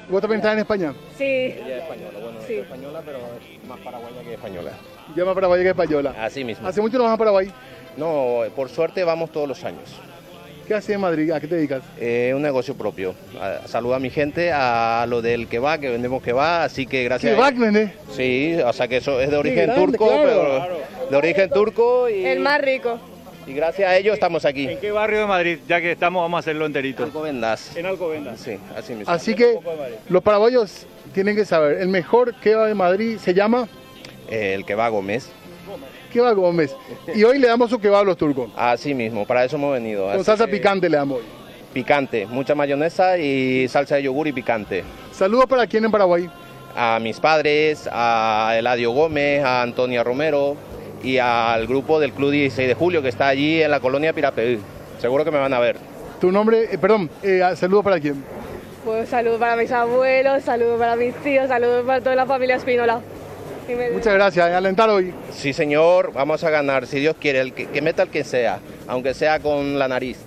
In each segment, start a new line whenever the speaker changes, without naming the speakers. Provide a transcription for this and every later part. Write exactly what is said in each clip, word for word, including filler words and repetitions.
¿Vos también estás en España?
Sí.
Ella es española, bueno,
Sí.
es española, pero es más paraguaya que española.
Ya más paraguaya que española.
Así mismo.
¿Hace mucho no vas a Paraguay?
No, por suerte vamos todos los años.
¿Qué haces en Madrid? ¿A qué te dedicas?
Eh, un negocio propio. A- Saludo a mi gente, a lo del kebab, que vendemos kebab, así que gracias.
¿Qué
a-
va, vendés?
Sí, o sea que eso es de origen
grande,
turco,
claro.
pero de origen turco y,
El más rico.
y gracias a ellos estamos aquí.
¿En qué barrio de Madrid? Ya que estamos, vamos a hacerlo enterito.
Alcobendas.
En Alcobendas.
Sí, así mismo.
Así que los paraguayos tienen que saber, el mejor kebab de Madrid se llama
Eh, el kebab Gómez.
Kebab Gómez. Y hoy le damos su kebab a los turcos.
Así mismo, para eso hemos venido.
Con
Así
salsa
que-
picante le damos hoy.
Picante, mucha mayonesa y salsa de yogur y picante.
Saludos para quién en Paraguay.
A mis padres, a Eladio Gómez, a Antonia Romero y al grupo del Club dieciséis de Julio que está allí en la colonia Pirapeú. Seguro que me van a ver.
Tu nombre, eh, perdón, eh, saludos para quién.
Pues saludos para mis abuelos, saludos para mis tíos, saludos para toda la familia Espínola. Y me-
Muchas gracias, alentar hoy.
Sí, señor, vamos a ganar, si Dios quiere, el que, que meta el que sea, aunque sea con la nariz.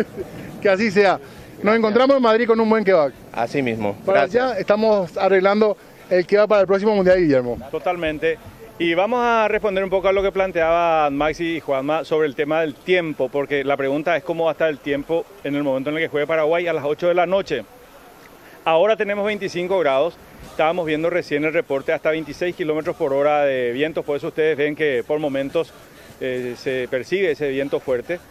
Que así sea. Nos encontramos en Madrid con un buen kebab.
Así mismo.
Para
Gracias.
allá estamos arreglando el kebab para el próximo Mundial, Guillermo.
Totalmente. Y vamos a responder un poco a lo que planteaba Maxi y Juanma sobre el tema del tiempo, porque la pregunta es cómo va a estar el tiempo en el momento en el que juegue Paraguay a las ocho de la noche. Ahora tenemos veinticinco grados, estábamos viendo recién el reporte hasta veintiséis kilómetros por hora de vientos, por eso ustedes ven que por momentos eh, se percibe ese viento fuerte.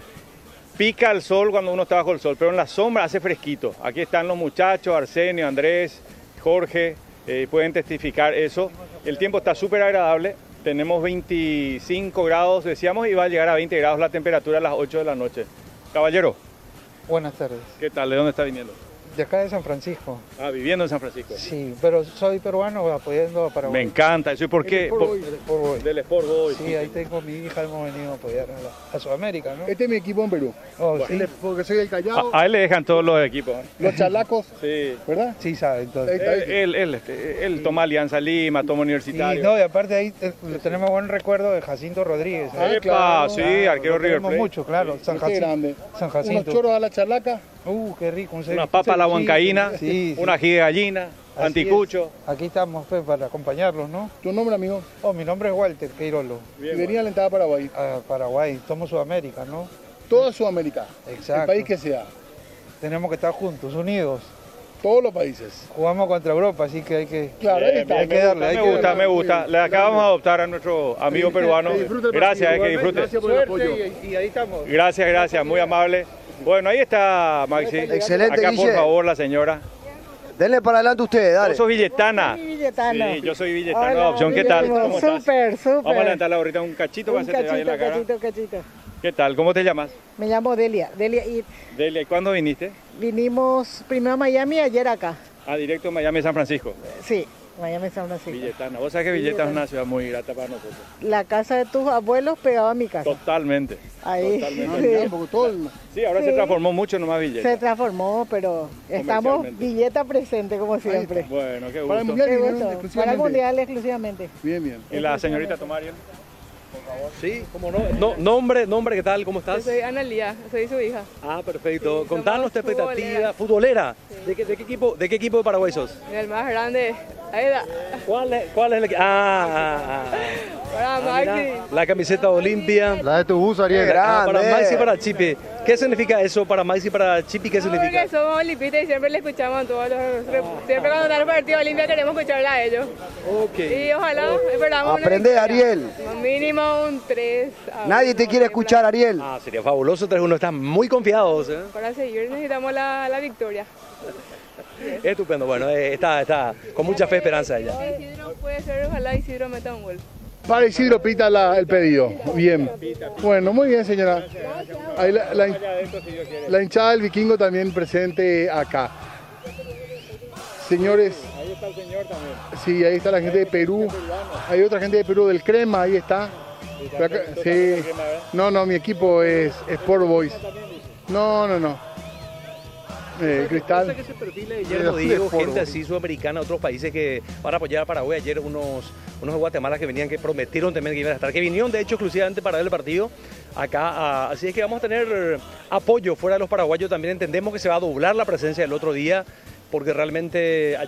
Pica el sol cuando uno está bajo el sol, pero en la sombra hace fresquito. Aquí están los muchachos, Arsenio, Andrés, Jorge, eh, pueden testificar eso. El tiempo está súper agradable, tenemos veinticinco grados, decíamos, y va a llegar a veinte grados la temperatura a las ocho de la noche. Caballero,
Buenas tardes.
¿qué tal? ¿De dónde está viniendo?
De acá de San Francisco.
Ah, viviendo en San Francisco.
Sí, pero soy peruano apoyando a Paraguay.
Me encanta eso. ¿Y por qué?
Por
Por-
hoy, por hoy.
del Sport Boys.
Sí, ahí tengo mi hija, hemos venido a apoyar a, la- a Sudamérica, ¿no?
Este es mi equipo en Perú.
Oh, sí,
Porque soy del Callao,
A, a él le dejan todos los equipos. ¿eh?
los chalacos,
Sí.
¿verdad?
sí sabe, entonces.
Ahí está.
Él, él, este, él toma Alianza Lima, toma
Y,
Universitario.
no, y aparte ahí eh, le tenemos buen recuerdo de Jacinto Rodríguez.
Ah,
¿eh?
Epa,
claro.
sí,
Claro,
arquero
lo
River
queremos
Plate.
mucho, claro. San
Qué
Jacinto.
grande.
San
Unos
Jacinto.
choros a la chalaca.
Uh, qué rico. Un
Una
ceviche-
papa a la
sí,
huancaína,
sí, sí.
una ají de gallina,
Así
anticucho.
es. Aquí estamos pues, para acompañarlos, ¿no?
¿Tu nombre, amigo?
Oh, mi nombre es Walter Queirolo.
Y venía alentada a Paraguay.
A Paraguay, somos Sudamérica, ¿no?
Toda Sudamérica.
Exacto.
El país que sea.
Tenemos que estar juntos, unidos.
Todos los países.
Jugamos contra Europa, así que hay que...
Claro, ahí
Bien,
está.
bien,
hay que darle, hay
me
que
gusta,
darle.
me gusta. Le acabamos de adoptar a nuestro amigo peruano.
Que disfrute el
Gracias,
partido.
eh, que disfrute.
Gracias por el apoyo.
Suerte y, y ahí estamos.
Gracias, gracias, muy amable. Bueno, ahí está Maxi.
Excelente,
Acá,
Guille.
por favor, la señora.
Denle para adelante ustedes, dale.
Vos sos villetana.
Villetano.
Sí, yo soy villetano de
Hola,
adopción. ¿Qué tal?
Guillermo.
¿Cómo estás?
Súper, súper.
Vamos a levantar la gorrita un cachito para
Un
que se te vaya en
cachito,
la cara.
cachito, cachito.
¿Qué tal? ¿Cómo te llamas?
Me llamo Delia. Delia y
Delia, ¿y cuándo viniste?
vinimos primero a Miami y ayer acá.
Ah, directo a Miami, San Francisco.
Sí, Miami San Francisco.
Villetana. Vos sabés que Villeta es una ciudad muy grata para nosotros.
La casa de tus abuelos pegaba a mi casa.
Totalmente.
Ahí
Totalmente.
sí,
Porque todo el-
Sí, ahora se
Sí.
transformó mucho nomás Villeta.
se transformó, pero estamos
Comercialmente.
Villeta presente como siempre.
Bueno, qué
Para el
gusto.
mundial
Qué
vinieron
gusto. Para el
exclusivamente.
mundial exclusivamente.
Bien, bien.
¿Y la señorita Tomariel?
Sí, cómo no. no. Nombre, nombre, ¿qué tal? ¿Cómo
Yo
estás?
soy Analía, soy su hija.
Ah, perfecto.
Sí,
Contanos tu
somos
expectativa. Futbolera. ¿De qué, de qué equipo, ¿De qué equipo de Paraguay sos?
El más grande. Ahí da.
¿Cuál es, cuál es el equipo? Ah, ah, ah.
Para
Ah,
Maxi.
mira, la camiseta Olimpia.
La de tu bus, Ariel.
Ah, para
Grande.
Maxi y para Chipi. ¿Qué significa eso para Maxi y para Chipi? ¿Qué
No,
significa?
porque somos olimpistas y siempre le escuchamos a todos los... Siempre cuando está el partido Olimpia queremos escucharla a ellos.
Ok.
Y ojalá esperamos una
Aprende,
victoria.
Ariel.
Mínimo un tres.
Nadie te quiere escuchar, Ariel.
Ah, sería fabuloso. Tres uno están muy confiados. ¿eh?
Para seguir necesitamos la, la victoria.
Estupendo. Bueno, eh, está, está con mucha fe y esperanza ella.
Isidro puede ser, ojalá Isidro meta un gol.
Para Isidro Pita la- el pedido. Bien. Bueno, muy bien, señora. Ahí la, la hin- la hinchada del Vikingo también presente acá. Señores.
Ahí está el señor también.
Sí, ahí está la gente de Perú. Hay otra gente de Perú del Crema, ahí está. Pero acá- sí. No, no, mi equipo es Sport Boys. No, no, no. Eh, Cristal.
que se perfile
De-
ayer,
de
Diego,
foro.
gente así sudamericana, otros países que van a apoyar a Paraguay. Ayer unos, unos de Guatemala que venían, que prometieron también que iban a estar, que vinieron de hecho exclusivamente para ver el partido acá. ah, así es que vamos a tener apoyo fuera de los paraguayos. También entendemos que se va a doblar la presencia del otro día, porque realmente